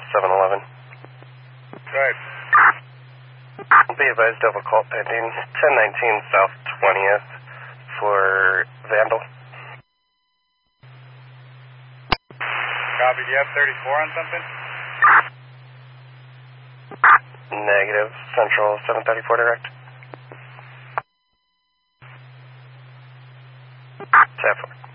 711. Right. Be advised, double call pending 1019 South 20th for Vandal. Copy. Do you have 34 on something? Negative. Central 734 direct. Tab 4.